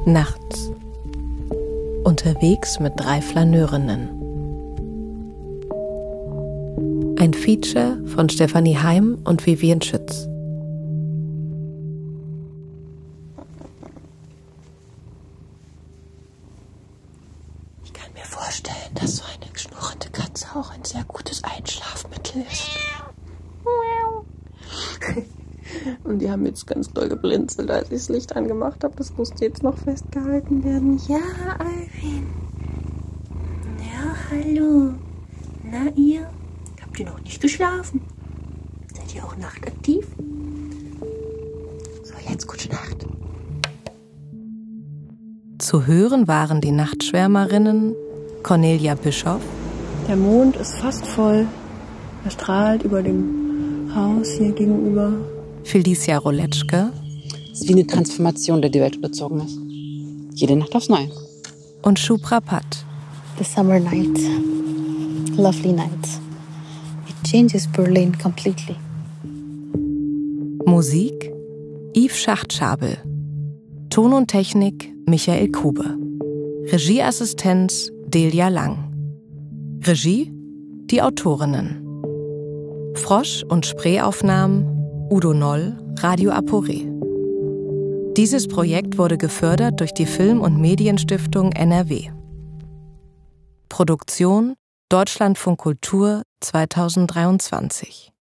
Nachts. Unterwegs mit 3 Flaneurinnen. Ein Feature von Stefanie Heim und Vivien Schütz. Ich kann mir vorstellen, dass so eine schnurrende Katze auch ein sehr gutes Einschlafmittel ist. Und die haben jetzt ganz doll geblinzelt, als ich das Licht angemacht habe. Das musste jetzt noch festgehalten werden. Ja, Alvin. Ja, hallo. Na, ihr? Habt ihr noch nicht geschlafen? Seid ihr auch nachtaktiv? So, jetzt gute Nacht. Zu hören waren die Nachtschwärmerinnen Cornelia Bischoff. Der Mond ist fast voll. Er strahlt über dem Haus hier gegenüber. Felicia Roletschke. Es ist wie eine Transformation, der die Welt unterzogen ist. Jede Nacht aufs Neue. Und Shubhra Bhatt. The summer night. Lovely night. It changes Berlin completely. Musik Yves Schachtschabel. Ton und Technik Michael Kube. Regieassistenz Delia Lang. Regie die Autorinnen. Frosch- und Sprayaufnahmen Udo Noll, Radio Aporé. Dieses Projekt wurde gefördert durch die Film- und Medienstiftung NRW. Produktion Deutschlandfunk Kultur 2023.